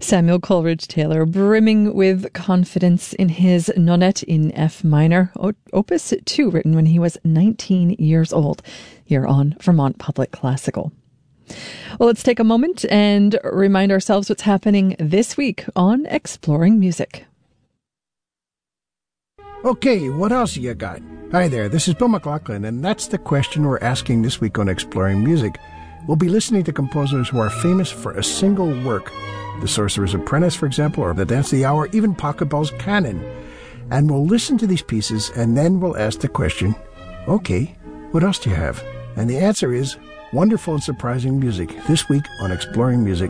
Samuel Coleridge Taylor, brimming with confidence in his Nonette in F minor, Opus 2, written when he was 19 years old, here on Vermont Public Classical. Well, let's take a moment and remind ourselves what's happening this week on Exploring Music. Okay, what else you got? Hi there, this is Bill McLaughlin, and that's the question we're asking this week on Exploring Music. We'll be listening to composers who are famous for a single work. The Sorcerer's Apprentice, for example, or The Dance of the Hour, even Pachelbel's Canon. And we'll listen to these pieces, and then we'll ask the question, okay, what else do you have? And the answer is wonderful and surprising music, this week on Exploring Music.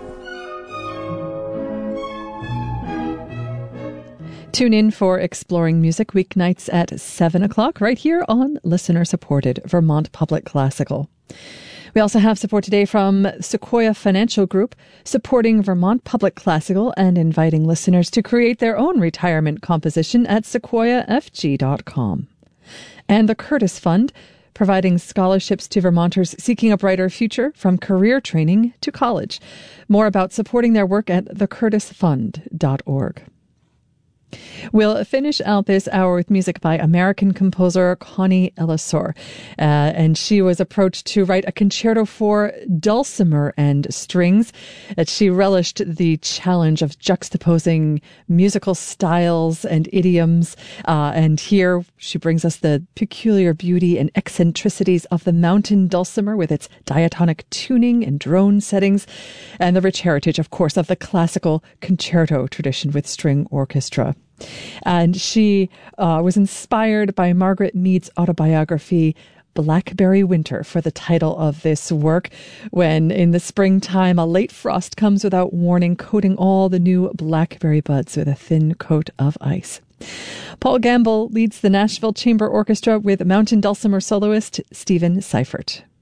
Tune in for Exploring Music weeknights at 7 o'clock right here on listener-supported Vermont Public Classical. We also have support today from Sequoia Financial Group, supporting Vermont Public Classical and inviting listeners to create their own retirement composition at sequoiafg.com. And the Curtis Fund, providing scholarships to Vermonters seeking a brighter future from career training to college. More about supporting their work at thecurtisfund.org. We'll finish out this hour with music by American composer Connie Ellisor. And she was approached to write a concerto for dulcimer and strings. She relished the challenge of juxtaposing musical styles and idioms. And here she brings us the peculiar beauty and eccentricities of the mountain dulcimer with its diatonic tuning and drone settings, and the rich heritage, of course, of the classical concerto tradition with string orchestra. And she was inspired by Margaret Mead's autobiography, Blackberry Winter, for the title of this work, when in the springtime a late frost comes without warning, coating all the new blackberry buds with a thin coat of ice. Paul Gamble leads the Nashville Chamber Orchestra with mountain dulcimer soloist Stephen Seifert.